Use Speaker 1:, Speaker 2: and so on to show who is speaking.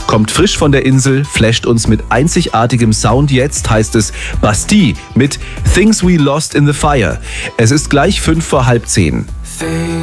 Speaker 1: kommt frisch von der Insel, flasht uns mit einzigartigem Sound. Jetzt heißt es Bastille mit Things We Lost in the Fire. Es ist gleich 10:05.